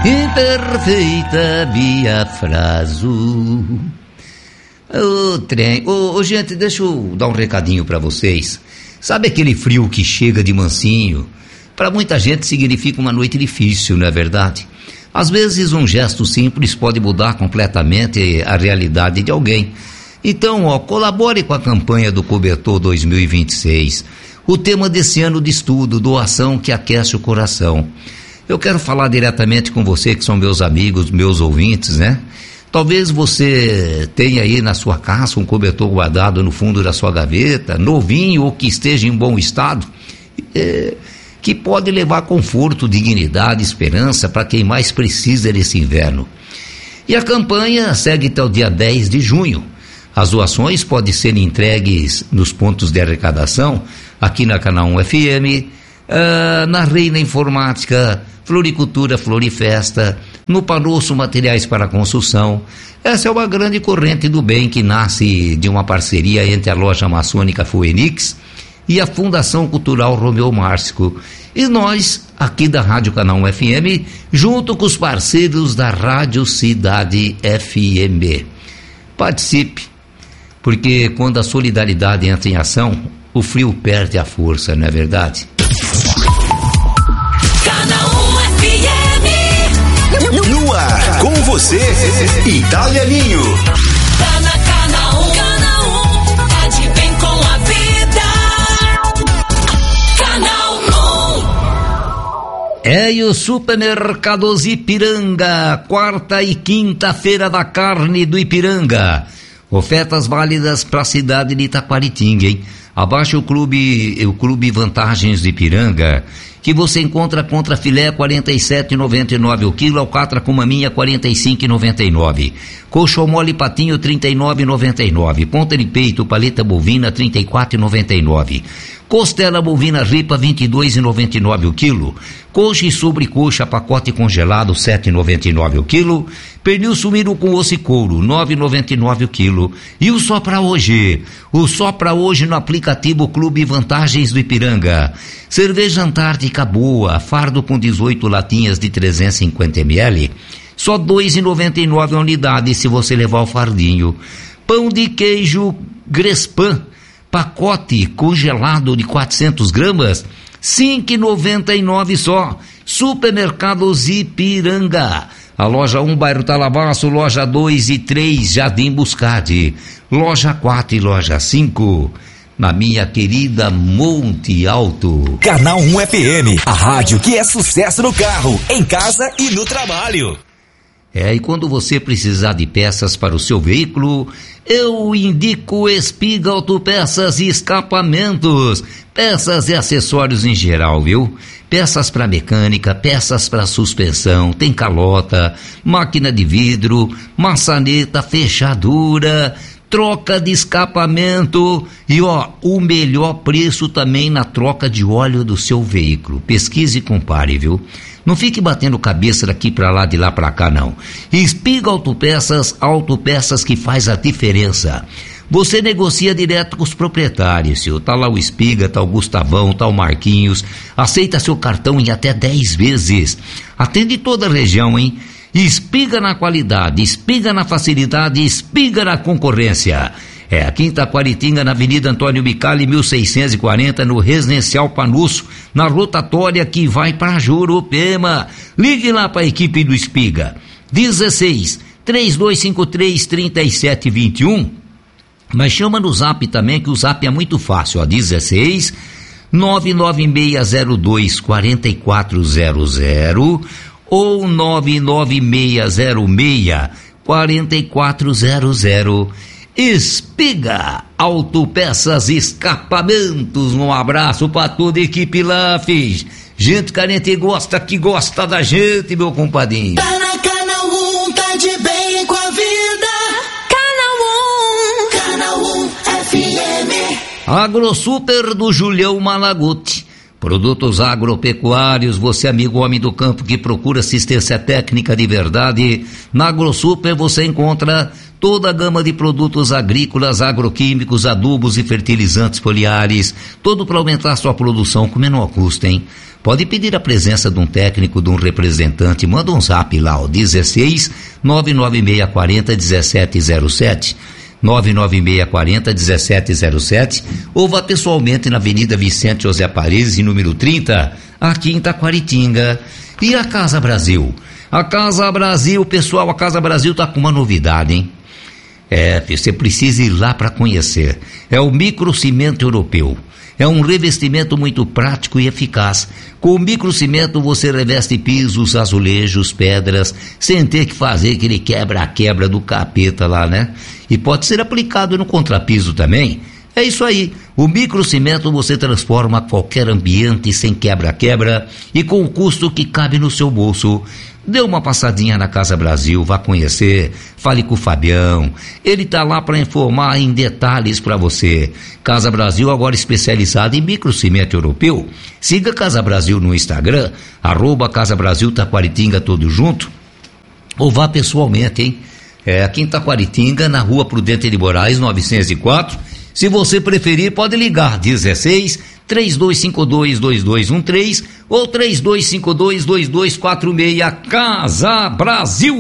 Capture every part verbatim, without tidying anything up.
Imperfeita Biafraso. Ô, trem. Ô, ô, gente, deixa eu dar um recadinho pra vocês. Sabe aquele frio que chega de mansinho? Pra muita gente significa uma noite difícil, não é verdade? Às vezes um gesto simples pode mudar completamente a realidade de alguém. Então, ó, colabore com a campanha do Cobertor dois mil e vinte e seis. O tema desse ano de estudo, doação que aquece o coração. Eu quero falar diretamente com você, que são meus amigos, meus ouvintes, né? Talvez você tenha aí na sua casa um cobertor guardado no fundo da sua gaveta, novinho ou que esteja em bom estado, é, que pode levar conforto, dignidade, esperança para quem mais precisa desse inverno. E a campanha segue até o dia dez de junho. As doações podem ser entregues nos pontos de arrecadação, aqui na Canal um F M, uh, na Reina Informática, Floricultura Florifesta, no Panosso Materiais para Construção. Essa é uma grande corrente do bem que nasce de uma parceria entre a loja maçônica Fuenix e a Fundação Cultural Romeu Márcio. E nós, aqui da Rádio Canal um F M, junto com os parceiros da Rádio Cidade F M. Participe, porque quando a solidariedade entra em ação, o frio perde a força, não é verdade? No ar, com você, Itália Ninho. Tá na Canal um, Canal um, tá de bem com a vida. Canal um. É, e o Supermercados Ipiranga, quarta e quinta-feira da carne do Ipiranga. Ofertas válidas para a cidade de Itaquaritinga, hein? Abaixo o clube, o clube Vantagens de Ipiranga, que você encontra contra filé quarenta e sete reais e noventa e nove centavos o quilo, alcatra com maminha quarenta e cinco reais e noventa e nove centavos, coxo mole patinho trinta e nove reais e noventa e nove centavos, ponta de peito paleta bovina trinta e quatro reais e noventa e nove centavos, costela bovina ripa vinte e dois reais e noventa e nove centavos o quilo, coxa e sobrecoxa pacote congelado sete reais e noventa e nove centavos o quilo, pernil suíno com osso e couro nove reais e noventa e nove centavos o quilo. E o só pra hoje, o só pra hoje no aplicativo Clube Vantagens do Ipiranga. Cerveja Antártica boa, fardo com dezoito latinhas de trezentos e cinquenta mililitros, só dois reais e noventa e nove centavos a unidade se você levar o fardinho. Pão de queijo Grespan, pacote congelado de quatrocentas gramas, cinco reais e noventa e nove centavos só. Supermercados Ipiranga. A loja um, bairro Talavaço, loja dois e três, Jardim Buscade, loja quatro e loja cinco, na minha querida Monte Alto. Canal um F M, a rádio que é sucesso no carro, em casa e no trabalho. É, e quando você precisar de peças para o seu veículo, eu indico Espiga Autopeças e Escapamentos. Peças e acessórios em geral, viu? Peças para mecânica, peças para suspensão, tem calota, máquina de vidro, maçaneta, fechadura, troca de escapamento e ó, o melhor preço também na troca de óleo do seu veículo. Pesquise e compare, viu? Não fique batendo cabeça daqui pra lá, de lá pra cá, não. Espiga Autopeças, autopeças que faz a diferença. Você negocia direto com os proprietários, senhor. Tá lá o Espiga, tá o Gustavão, tá o Marquinhos. Aceita seu cartão em até dez vezes. Atende toda a região, hein? Espiga na qualidade, espiga na facilidade, espiga na concorrência. É aqui em Itaquaritinga, na Avenida Antônio Micali, mil seiscentos e quarenta, no Residencial Panusso, na rotatória que vai para Jurupema. Ligue lá para a equipe do Espiga. dezesseis, três dois cinco três, três sete dois um. Mas chama no Zap também, que o Zap é muito fácil, ó. dezesseis, nove nove seis zero dois, quatro quatro zero zero ou nove nove seis zero seis, quatro quatro zero zero. Espiga Autopeças e Escapamentos. Um abraço para toda a equipe lá, fiz. Gente carente gosta que gosta da gente, meu compadinho. Tá na Canal um, tá de bem com a vida. Canal um, Canal um F M. AgroSuper do Julião Malaguti. Produtos agropecuários, você amigo homem do campo que procura assistência técnica de verdade, na AgroSuper você encontra toda a gama de produtos agrícolas, agroquímicos, adubos e fertilizantes foliares, todo para aumentar sua produção com menor custo, hein? pode pedir a presença de um técnico, de um representante. Manda um zap lá, ó, dezesseis, nove nove seis quatro zero, dezessete zero sete, nove nove seis quatro zero, dezessete zero sete, ou vá pessoalmente na Avenida Vicente José Paredes, número trinta, aqui em Taquaritinga. E a Casa Brasil? A Casa Brasil, pessoal, a Casa Brasil tá com uma novidade, hein? É, você precisa ir lá para conhecer. É o microcimento europeu. É um revestimento muito prático e eficaz. Com o microcimento você reveste pisos, azulejos, pedras, sem ter que fazer aquele quebra-quebra do capeta lá, né? E pode ser aplicado no contrapiso também. É isso aí. O microcimento você transforma qualquer ambiente sem quebra-quebra e com o custo que cabe no seu bolso. Dê uma passadinha na Casa Brasil, vá conhecer, fale com o Fabião, ele está lá para informar em detalhes para você. Casa Brasil agora especializada em microcimento europeu. Siga Casa Brasil no Instagram, arroba Casa Brasil Taquaritinga, tudo junto, ou vá pessoalmente, hein? É, aqui em Taquaritinga, na rua Prudente de Moraes, novecentos e quatro, se você preferir pode ligar, dezesseis, três dois cinco dois, dois dois um três ou três dois cinco dois, dois dois quatro seis. Casa Brasil.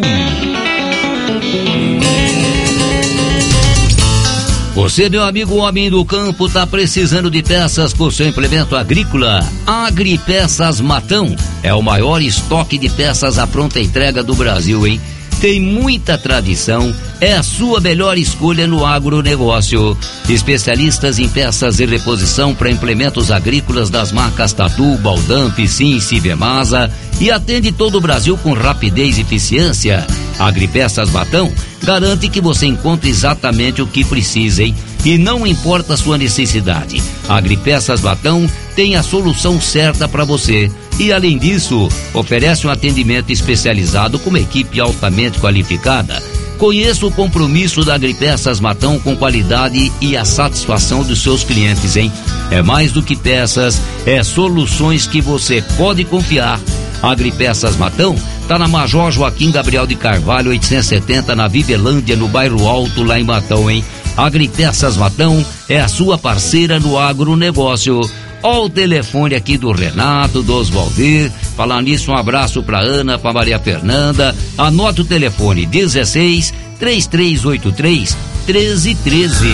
Você, meu amigo homem do campo, tá precisando de peças por seu implemento agrícola? Agripeças Matão é o maior estoque de peças à pronta entrega do Brasil, hein? Tem muita tradição, é a sua melhor escolha no agronegócio. Especialistas em peças de reposição para implementos agrícolas das marcas Tatu, Baldan, Piscin, Sivemasa, e atende todo o Brasil com rapidez e eficiência. Agripeças Matão garante que você encontre exatamente o que precisa, hein? E não importa a sua necessidade, Agripeças Matão tem a solução certa para você. E além disso, oferece um atendimento especializado com uma equipe altamente qualificada. Conheça o compromisso da Agripeças Matão com qualidade e a satisfação dos seus clientes, hein? É mais do que peças, é soluções que você pode confiar. Agripeças Matão está na Major Joaquim Gabriel de Carvalho, oitocentos e setenta, na Vivelândia, no bairro Alto, lá em Matão, hein? Agripeças Matão é a sua parceira no agronegócio. Ó o telefone aqui do Renato, do Osvaldir. Falar nisso, um abraço pra Ana, pra Maria Fernanda. Anota o telefone, dezesseis, três três oito três, treze treze.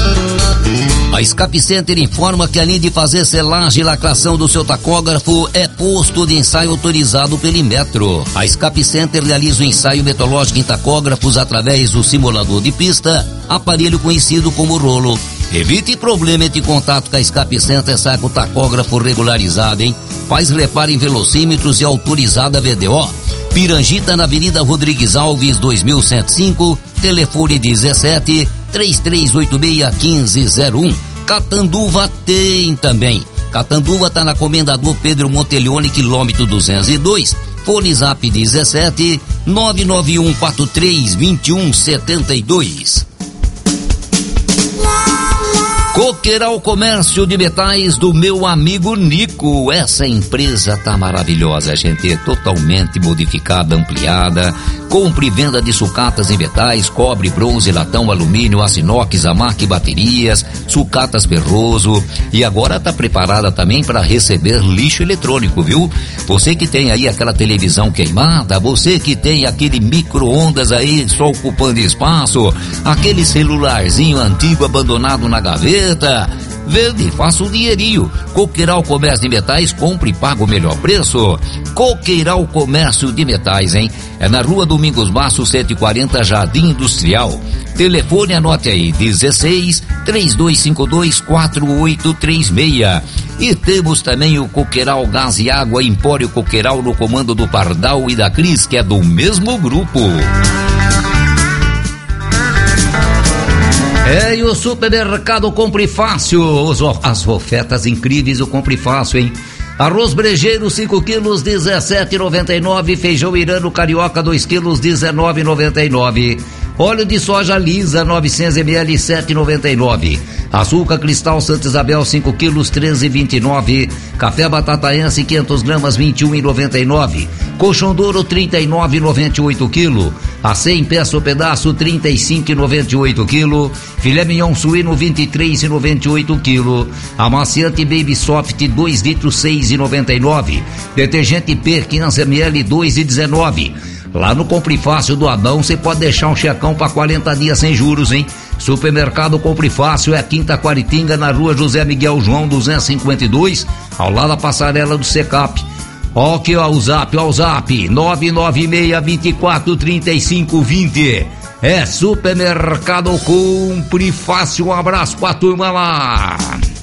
A Escape Center informa que além de fazer selagem e lacração do seu tacógrafo, é posto de ensaio autorizado pelo Inmetro. A Escape Center realiza o ensaio metrológico em tacógrafos através do simulador de pista, aparelho conhecido como rolo. Evite problema entre contato com a Escape Center, sai com o tacógrafo regularizado, hein? Faz reparo em velocímetros e autorizada V D O. Pirangita, na Avenida Rodrigues Alves, dois mil cento e cinco, telefone dezessete, três três oito seis, um cinco zero um. Catanduva tem também. Catanduva tá na Comendador Pedro Monteleone, quilômetro duzentos e dois. Fone Zap dezessete, nove nove um quatro três, dois um sete dois. Coqueiral Comércio de Metais do meu amigo Nico. Essa empresa tá maravilhosa, gente, totalmente modificada, ampliada. Compre e venda de sucatas e metais, cobre, bronze, latão, alumínio, aço inox, amaque, baterias, sucatas ferroso. E agora tá preparada também para receber lixo eletrônico, viu? Você que tem aí aquela televisão queimada, você que tem aquele micro-ondas aí só ocupando espaço, aquele celularzinho antigo abandonado na gaveta, vende, faça um dinheirinho. Coqueiral Comércio de Metais, compre e paga o melhor preço. Coqueiral Comércio de Metais, hein? É na Rua Domingos Baço, cento e quarenta, Jardim Industrial. Telefone, anote aí, dezesseis, três dois cinco dois, quatro oito três seis. E temos também o Coqueiral Gás e Água, Empório Coqueiral, no comando do Pardal e da Cris, que é do mesmo grupo. É, e o Supermercado Compre Fácil, as ofertas incríveis do Compre Fácil, hein? Arroz brejeiro cinco quilos, dezessete reais e noventa e nove centavos. Feijão irano carioca dois quilos, dezenove reais e noventa e nove centavos. Óleo de soja lisa novecentos mililitros, sete reais e noventa e nove centavos. Açúcar cristal Santa Isabel cinco quilos, treze reais e vinte e nove centavos. Café batataense quinhentas gramas, vinte e um reais e noventa e nove centavos. Colchão Douro trinta e nove reais e noventa e oito centavos. A cem peça o pedaço, trinta e cinco reais e noventa e oito centavos. Filé mignon suíno, vinte e três reais e noventa e oito centavos. Amaciante Baby Soft, dois litros, seis reais e noventa e nove centavos. Detergente P, quinhentos mililitros, dois reais e dezenove centavos. Lá no Compre Fácil do Adão, você pode deixar um checão para quarenta dias sem juros, hein? Supermercado Compre Fácil é Quinta Quaritinga, na rua José Miguel João, duzentos e cinquenta e dois, ao lado da passarela do Secap. Ó aqui, ó, o zap, ó, o zap, nove nove seis, dois quatro, três cinco dois zero. É Supermercado Compre Fácil. Um abraço pra turma lá.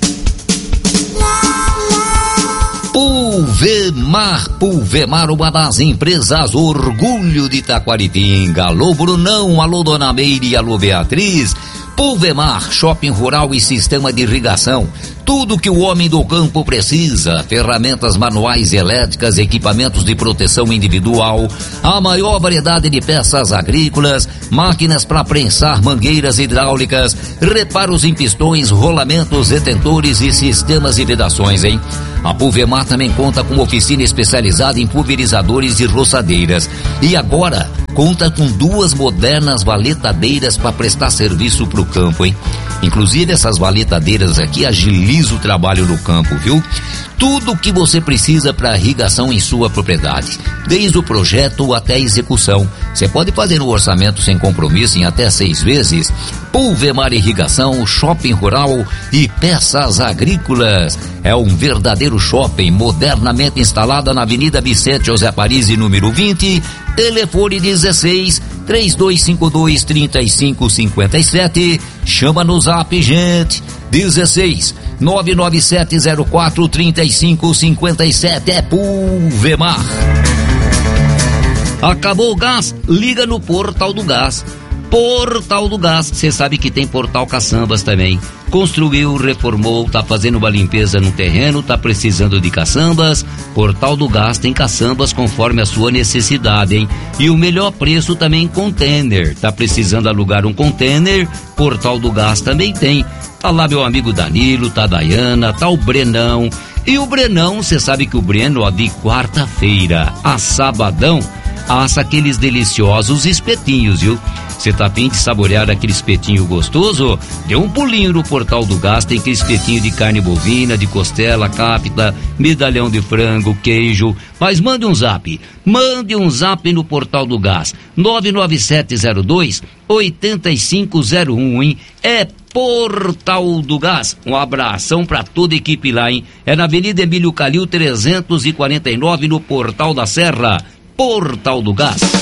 Pulvemar, Pulvemar, uma das empresas orgulho de Taquaritinga. Alô Brunão, alô Dona Meire, alô Beatriz. Pulvemar, shopping rural e sistema de irrigação. Tudo que o homem do campo precisa: ferramentas manuais e elétricas, equipamentos de proteção individual, a maior variedade de peças agrícolas, máquinas para prensar mangueiras hidráulicas, reparos em pistões, rolamentos, detentores e sistemas de vedações, hein? A Pulvemar também conta com oficina especializada em pulverizadores e roçadeiras. E agora conta com duas modernas valetadeiras para prestar serviço pro campo, hein? Inclusive essas valetadeiras aqui agilizam o trabalho no campo, viu? Tudo o que você precisa para irrigação em sua propriedade, desde o projeto até a execução. Você pode fazer o orçamento sem compromisso em até seis vezes. Pulvemar Irrigação, shopping rural e peças agrícolas. É um verdadeiro shopping modernamente instalado na Avenida Vicente José Paris, número vinte. Telefone dezesseis, três dois cinco dois, três cinco cinco sete. Chama no zap, gente. dezesseis, nove nove sete zero quatro, três cinco cinco sete. É Pulvemar. Acabou o gás? Liga no Portal do Gás. Portal do Gás, você sabe que tem Portal Caçambas também. Construiu, reformou, tá fazendo uma limpeza no terreno, tá precisando de caçambas? Portal do Gás tem caçambas conforme a sua necessidade, hein? E o melhor preço também em container. Tá precisando alugar um container? Portal do Gás também tem. Tá lá meu amigo Danilo, tá a Dayana, tá o Brenão. E o Brenão, você sabe que o Breno, ó, de quarta-feira a sabadão, assa aqueles deliciosos espetinhos, viu? Você tá a fim de saborear aquele espetinho gostoso? Dê um pulinho no Portal do Gás, tem aquele espetinho de carne bovina, de costela, capta, medalhão de frango, queijo. Mas mande um zap, mande um zap no Portal do Gás, nove nove sete zero dois, oito cinco zero um, hein? É Portal do Gás. Um abração pra toda a equipe lá, hein? É na Avenida Emílio Calil trezentos e quarenta e nove, no Portal da Serra. Portal do Gás.